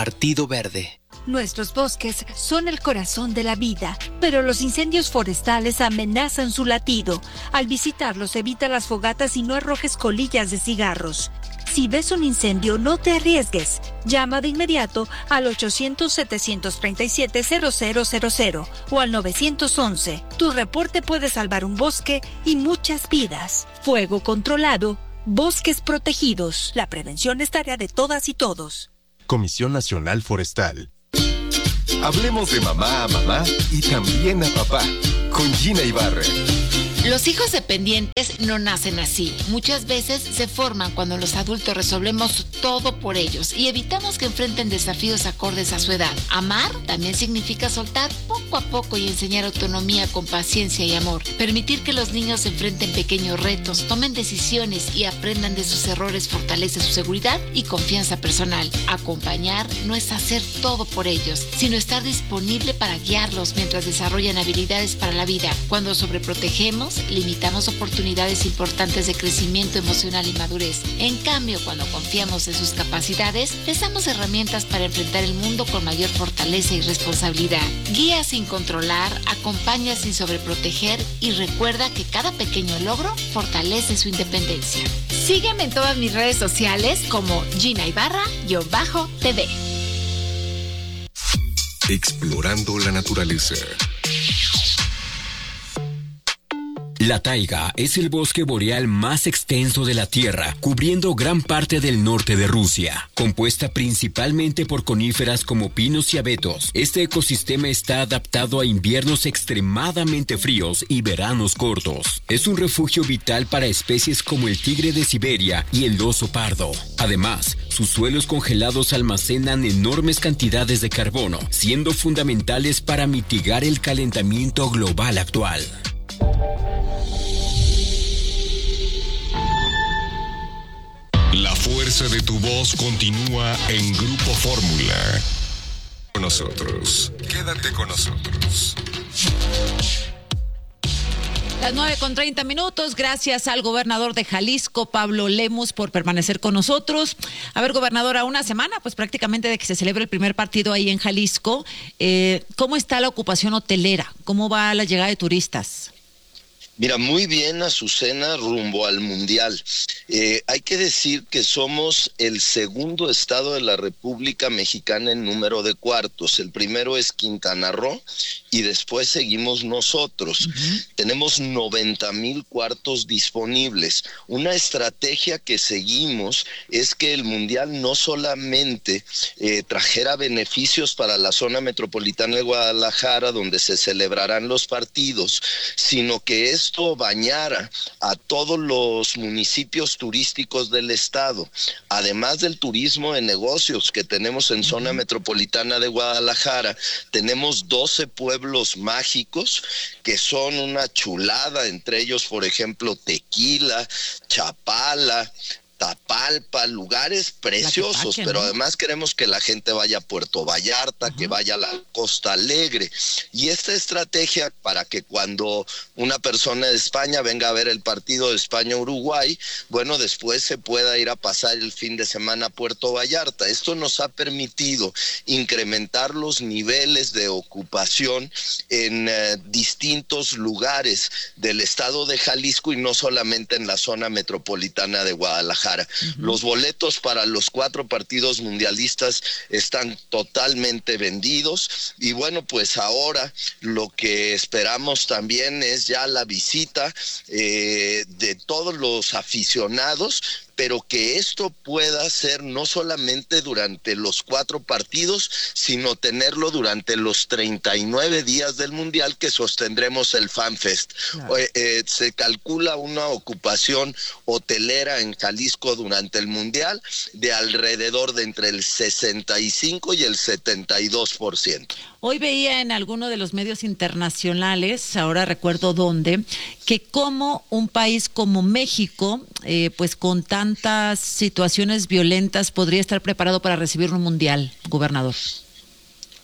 Partido Verde. Nuestros bosques son el corazón de la vida, pero los incendios forestales amenazan su latido. Al visitarlos, evita las fogatas y no arrojes colillas de cigarros. Si ves un incendio, no te arriesgues. Llama de inmediato al 800-737-0000 o al 911. Tu reporte puede salvar un bosque y muchas vidas. Fuego controlado, bosques protegidos. La prevención es tarea de todas y todos. Comisión Nacional Forestal. Hablemos de mamá a mamá y también a papá, con Gina Ibarra. Los hijos dependientes no nacen así. Muchas veces se forman cuando los adultos resolvemos todo por ellos y evitamos que enfrenten desafíos acordes a su edad. Amar también significa soltar poco a poco y enseñar autonomía con paciencia y amor. Permitir que los niños enfrenten pequeños retos, tomen decisiones y aprendan de sus errores fortalece su seguridad y confianza personal. Acompañar no es hacer todo por ellos, sino estar disponible para guiarlos mientras desarrollan habilidades para la vida. Cuando sobreprotegemos, limitamos oportunidades importantes de crecimiento emocional y madurez. En cambio, cuando confiamos en sus capacidades, les damos herramientas para enfrentar el mundo con mayor fortaleza y responsabilidad. Guía sin controlar, acompaña sin sobreproteger y recuerda que cada pequeño logro fortalece su independencia. Sígueme en todas mis redes sociales como Gina Ibarra-TV. Explorando la naturaleza. La taiga es el bosque boreal más extenso de la Tierra, cubriendo gran parte del norte de Rusia. Compuesta principalmente por coníferas como pinos y abetos, este ecosistema está adaptado a inviernos extremadamente fríos y veranos cortos. Es un refugio vital para especies como el tigre de Siberia y el oso pardo. Además, sus suelos congelados almacenan enormes cantidades de carbono, siendo fundamentales para mitigar el calentamiento global actual. La fuerza de tu voz continúa en Grupo Fórmula. Con nosotros. Quédate con nosotros. Las 9:30. Gracias al gobernador de Jalisco, Pablo Lemus, por permanecer con nosotros. A ver, gobernador, a una semana, pues prácticamente de que se celebre el primer partido ahí en Jalisco, ¿cómo está la ocupación hotelera? ¿Cómo va la llegada de turistas? Mira, muy bien, Azucena, rumbo al Mundial. Hay que decir que somos el segundo estado de la República Mexicana en número de cuartos. El primero es Quintana Roo y después seguimos nosotros. Tenemos 90,000 cuartos disponibles. Una estrategia que seguimos es que el Mundial no solamente trajera beneficios para la zona metropolitana de Guadalajara, donde se celebrarán los partidos, sino que esto bañara a todos los municipios turísticos del estado, además del turismo de negocios que tenemos en zona metropolitana de Guadalajara. Tenemos 12 pueblos mágicos que son una chulada, entre ellos, por ejemplo, Tequila, Chapala, Tapalpa, lugares preciosos, pero además queremos que la gente vaya a Puerto Vallarta, que vaya a la Costa Alegre. Y esta estrategia para que cuando una persona de España venga a ver el partido de España-Uruguay, bueno, después se pueda ir a pasar el fin de semana a Puerto Vallarta. Esto nos ha permitido incrementar los niveles de ocupación en distintos lugares del estado de Jalisco y no solamente en la zona metropolitana de Guadalajara. Los boletos para los 4 partidos mundialistas están totalmente vendidos y bueno, pues ahora lo que esperamos también es ya la visita de todos los aficionados, pero que esto pueda ser no solamente durante los 4 partidos, sino tenerlo durante los 39 días del Mundial que sostendremos el FanFest. Claro. Se calcula una ocupación hotelera en Jalisco durante el Mundial de alrededor de entre el 65 y el 72%. Hoy veía en alguno de los medios internacionales, ahora recuerdo dónde, que como un país como México, pues con tantas situaciones violentas, podría estar preparado para recibir un mundial, gobernador.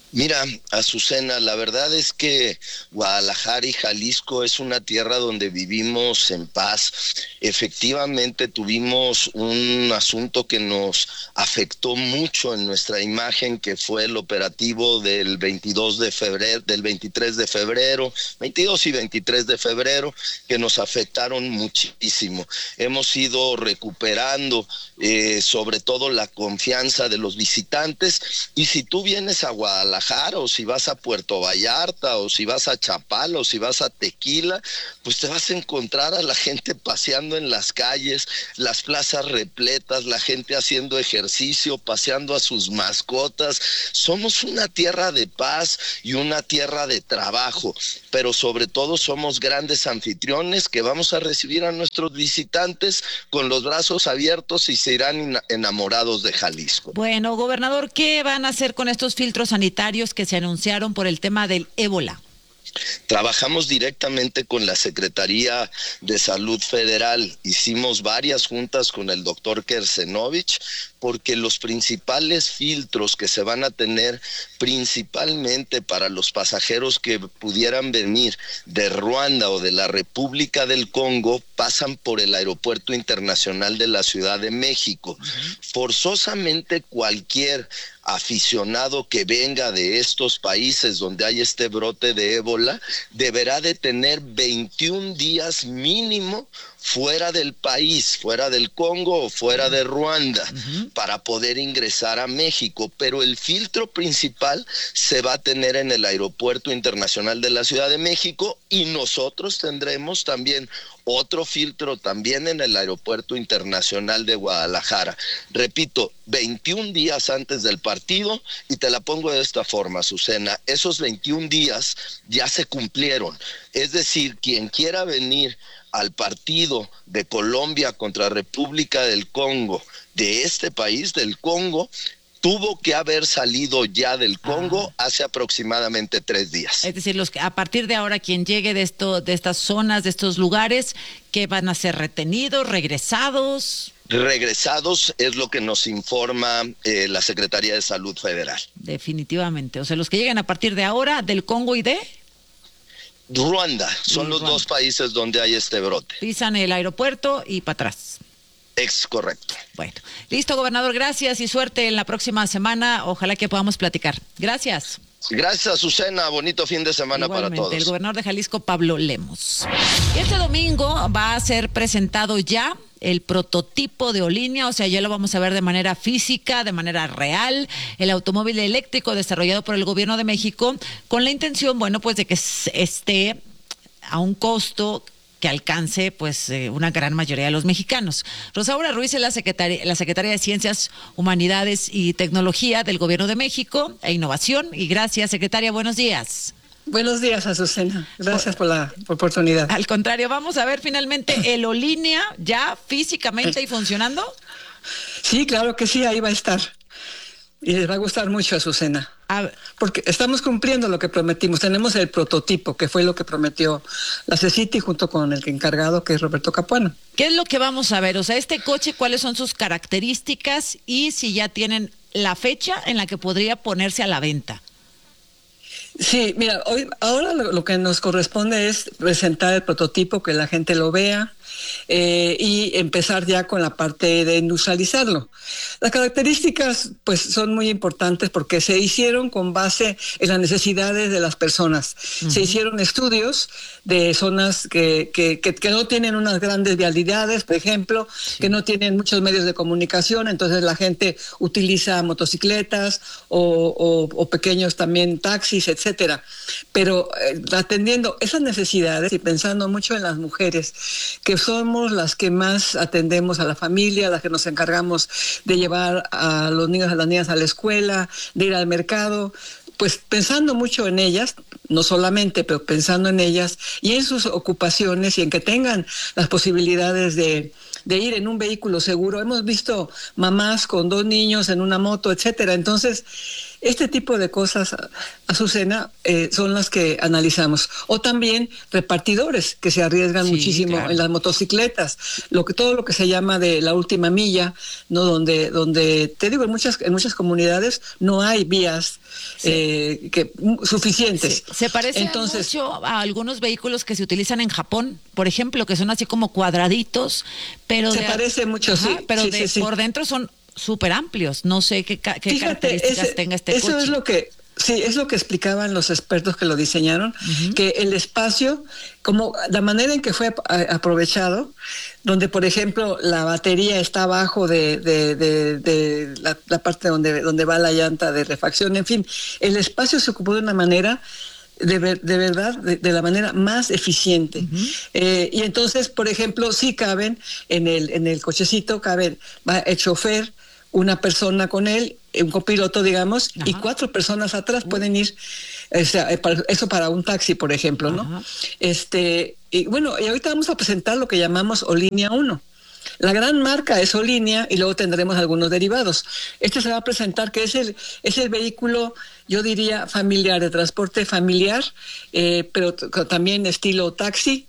Mira, Azucena, la verdad es que Guadalajara y Jalisco es una tierra donde vivimos en paz. Efectivamente, tuvimos un asunto que nos afectó mucho en nuestra imagen, que fue el operativo del 22 de febrero, del 23 de febrero, 22 y 23 de febrero, que nos afectaron muchísimo. Hemos ido recuperando sobre todo la confianza de los visitantes, y si tú vienes a Guadalajara, o si vas a Puerto Vallarta, o si vas a Chapala, o si vas a Tequila, pues te vas a encontrar a la gente paseando en las calles, las plazas repletas, la gente haciendo ejercicio, paseando a sus mascotas. Somos una tierra de paz y una tierra de trabajo, pero sobre todo somos grandes anfitriones que vamos a recibir a nuestros visitantes con los brazos abiertos y se irán enamorados de Jalisco. Bueno, gobernador, ¿qué van a hacer con estos filtros sanitarios que se anunciaron por el tema del ébola? Trabajamos directamente con la Secretaría de Salud Federal. Hicimos varias juntas con el doctor Kersenovich, porque los principales filtros que se van a tener principalmente para los pasajeros que pudieran venir de Ruanda o de la República del Congo pasan por el Aeropuerto Internacional de la Ciudad de México. Forzosamente cualquier aficionado que venga de estos países donde hay este brote de ébola deberá de tener 21 días mínimo fuera del país, fuera del Congo o fuera de Ruanda, para poder ingresar a México. Pero el filtro principal se va a tener en el Aeropuerto Internacional de la Ciudad de México, y nosotros tendremos también otro filtro también en el Aeropuerto Internacional de Guadalajara. Repito, 21 días antes del partido, y te la pongo de esta forma, Azucena, esos 21 días ya se cumplieron. Es decir, quien quiera venir al partido de Colombia contra República del Congo, de este país, del Congo, tuvo que haber salido ya del Congo hace aproximadamente 3 días. Es decir, a partir de ahora, quien llegue de estas zonas, de estos lugares, ¿qué van a ser retenidos, regresados? Regresados es lo que nos informa la Secretaría de Salud Federal. Definitivamente. O sea, los que lleguen a partir de ahora, del Congo y de Ruanda, son los dos países donde hay este brote. Pisan el aeropuerto y para atrás. Es correcto. Bueno, listo, gobernador, gracias y suerte en la próxima semana. Ojalá que podamos platicar. Gracias. Gracias, Azucena. Bonito fin de semana. Igualmente, para todos. El gobernador de Jalisco, Pablo Lemos. Este domingo va a ser presentado ya el prototipo de Olinnia, o sea, ya lo vamos a ver de manera física, de manera real, el automóvil eléctrico desarrollado por el gobierno de México, con la intención, bueno, pues de que esté a un costo que alcance pues una gran mayoría de los mexicanos. Rosaura Ruiz es la secretaria de Ciencias, Humanidades y Tecnología del Gobierno de México e Innovación. Y gracias, secretaria, buenos días. Buenos días, Azucena. Gracias por la oportunidad. Al contrario, vamos a ver finalmente el Olinnia ya físicamente y funcionando. Sí, claro que sí, ahí va a estar. Y les va a gustar mucho, Azucena. Porque estamos cumpliendo lo que prometimos. Tenemos el prototipo, que fue lo que prometió la CECITI junto con el encargado, que es Roberto Capuano. ¿Qué es lo que vamos a ver? O sea, este coche, ¿cuáles son sus características y si ya tienen la fecha en la que podría ponerse a la venta? Sí, mira, ahora lo que nos corresponde es presentar el prototipo, que la gente lo vea, y empezar ya con la parte de industrializarlo. Las características pues son muy importantes porque se hicieron con base en las necesidades de las personas. Se hicieron estudios de zonas que no tienen unas grandes vialidades, por ejemplo, que no tienen muchos medios de comunicación, entonces la gente utiliza motocicletas o pequeños también taxis, etcétera. Pero atendiendo esas necesidades y pensando mucho en las mujeres, que somos las que más atendemos a la familia, las que nos encargamos de llevar a los niños y a las niñas a la escuela, de ir al mercado, pues pensando mucho en ellas, no solamente, pero pensando en ellas y en sus ocupaciones y en que tengan las posibilidades de de ir en un vehículo seguro. Hemos visto mamás con 2 niños en una moto, etcétera. Entonces, este tipo de cosas, Azucena, son las que analizamos. O también repartidores que se arriesgan muchísimo en las motocicletas. Todo lo que se llama de la última milla, ¿no? Donde te digo, en muchas comunidades no hay vías suficientes. Sí. Se parece mucho a algunos vehículos que se utilizan en Japón, por ejemplo, que son así como cuadraditos, pero parece mucho, pero por dentro son súper amplios. No sé qué características tenga este coche. Eso es lo que es lo que explicaban los expertos que lo diseñaron, que el espacio, como la manera en que fue aprovechado, donde por ejemplo la batería está abajo de la parte donde va la llanta de refacción, en fin, el espacio se ocupó de una manera de verdad, de la manera más eficiente. Y entonces, por ejemplo, sí caben en el cochecito, va el chofer, una persona con él, un copiloto, digamos, y 4 personas atrás pueden ir, eso para un taxi, por ejemplo, ¿no? Y bueno, y ahorita vamos a presentar lo que llamamos Olínea 1. La gran marca es Olínea y luego tendremos algunos derivados. Se va a presentar que es el vehículo, yo diría, familiar, de transporte familiar, pero también estilo taxi.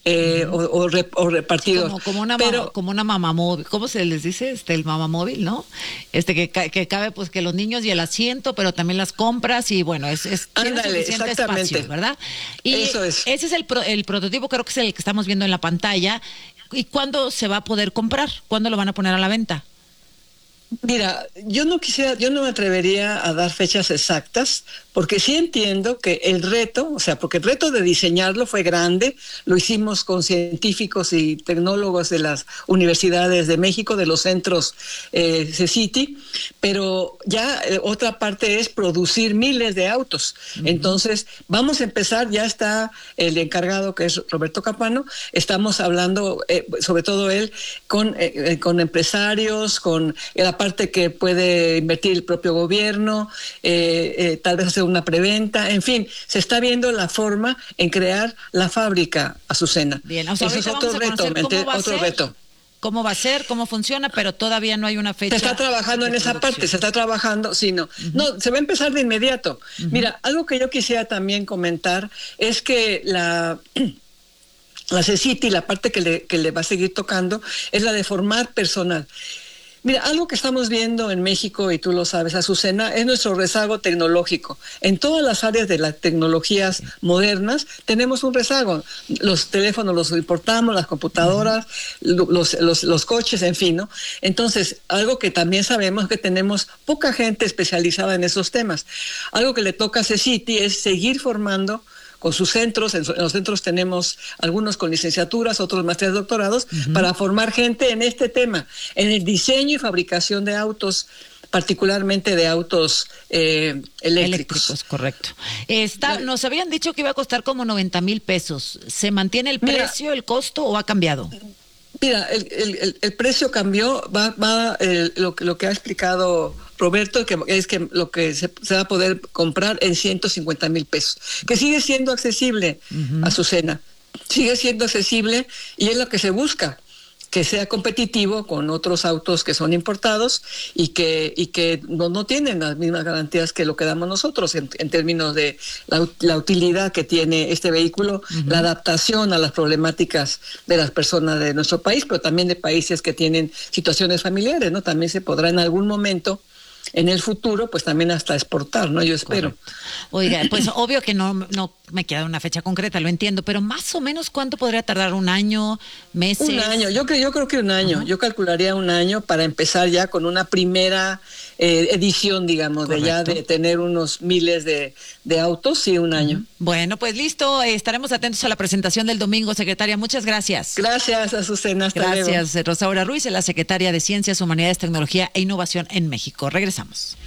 O repartido. Como una mamamóvil, ¿cómo se les dice? El mamamóvil, ¿no? Que cabe pues que los niños y el asiento, pero también las compras y bueno, tiene suficiente espacio, ¿verdad? Y eso es. Ese es el prototipo, creo que es el que estamos viendo en la pantalla. ¿Y cuándo se va a poder comprar? ¿Cuándo lo van a poner a la venta? Mira, yo no me atrevería a dar fechas exactas, porque sí entiendo que el reto, porque el reto de diseñarlo fue grande, lo hicimos con científicos y tecnólogos de las universidades de México, de los centros CECITI, pero ya otra parte es producir miles de autos. Entonces, vamos a empezar, ya está el encargado, que es Roberto Capano, estamos hablando, sobre todo él, con empresarios, con la parte que puede invertir el propio gobierno, tal vez hacer una preventa, en fin, se está viendo la forma en crear la fábrica, Azucena. Bien, eso es otro reto. Cómo va a ser, cómo funciona, pero todavía no hay una fecha. Se está trabajando en esa parte, se va a empezar de inmediato. Mira, algo que yo quisiera también comentar es que la CECITI, la parte que le va a seguir tocando, es la de formar personal. Mira, algo que estamos viendo en México, y tú lo sabes, Azucena, es nuestro rezago tecnológico. En todas las áreas de las tecnologías modernas tenemos un rezago. Los teléfonos los importamos, las computadoras, los coches, en fin, ¿no? Entonces, algo que también sabemos es que tenemos poca gente especializada en esos temas. Algo que le toca a CECITI es seguir formando con sus centros. En los centros tenemos algunos con licenciaturas, otros maestrías, doctorados, para formar gente en este tema, en el diseño y fabricación de autos, particularmente de autos eléctricos. Correcto. Nos habían dicho que iba a costar como 90,000 pesos. ¿Se mantiene el precio, el costo o ha cambiado? Mira, el precio cambió, lo que ha explicado Roberto, es que lo que se va a poder comprar en 150,000 pesos, que sigue siendo accesible, Azucena, sigue siendo accesible, y es lo que se busca, que sea competitivo con otros autos que son importados y que no tienen las mismas garantías que lo que damos nosotros en términos de la utilidad que tiene este vehículo, la adaptación a las problemáticas de las personas de nuestro país, pero también de países que tienen situaciones familiares, ¿no? También se podrá en algún momento, en el futuro, pues también hasta exportar, ¿no? Yo espero. Correcto. Oiga, pues obvio que no me queda una fecha concreta, lo entiendo, pero más o menos ¿cuánto podría tardar? ¿Un año? ¿Meses? Un año, yo creo que un año. Yo calcularía un año para empezar ya con una primera edición, digamos, de tener unos miles de autos, sí, un año. Bueno, pues listo, estaremos atentos a la presentación del domingo, secretaria. Muchas gracias. Gracias, Azucena. Hasta luego. Gracias, Rosaura Ruiz, la secretaria de Ciencias, Humanidades, Tecnología e Innovación en México. Regresamos.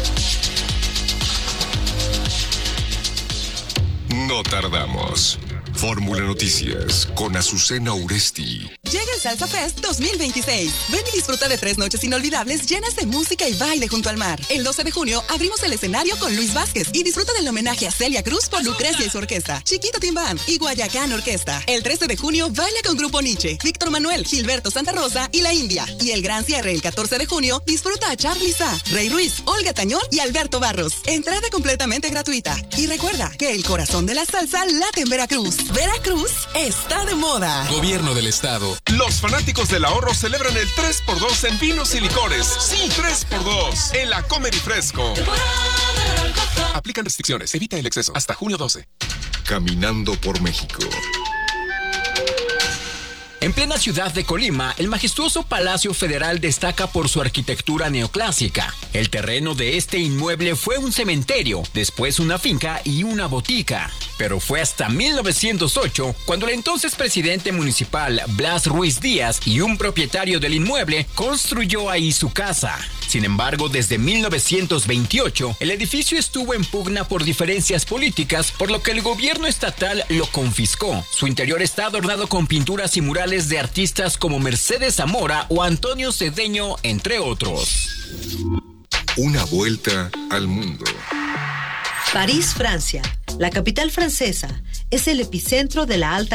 No tardamos. Fórmula Noticias con Azucena Uresti. Llega el Salsa Fest 2026. Ven y disfruta de 3 noches inolvidables llenas de música y baile junto al mar. El 12 de junio abrimos el escenario con Luis Vázquez y disfruta del homenaje a Celia Cruz por Lucrecia y su orquesta, Chiquito Tim Band y Guayacán Orquesta. El 13 de junio baila con Grupo Nietzsche, Víctor Manuel, Gilberto Santa Rosa y La India. Y el gran cierre el 14 de junio disfruta a Charly Sá, Rey Ruiz, Olga Tañón y Alberto Barros. Entrada completamente gratuita. Y recuerda que el corazón de la salsa late en Veracruz. Veracruz está de moda. Gobierno del Estado. Los fanáticos del ahorro celebran el 3x2 en vinos y licores. Sí, 3x2 en la Comer y Fresco. Aplican restricciones. Evita el exceso. Hasta junio 12. Caminando por México. En plena ciudad de Colima, el majestuoso Palacio Federal destaca por su arquitectura neoclásica. El terreno de este inmueble fue un cementerio, después una finca y una botica. Pero fue hasta 1908 cuando el entonces presidente municipal Blas Ruiz Díaz y un propietario del inmueble construyó ahí su casa. Sin embargo, desde 1928, el edificio estuvo en pugna por diferencias políticas, por lo que el gobierno estatal lo confiscó. Su interior está adornado con pinturas y murales de artistas como Mercedes Zamora o Antonio Cedeño, entre otros. Una vuelta al mundo. París, Francia. La capital francesa es el epicentro de la alta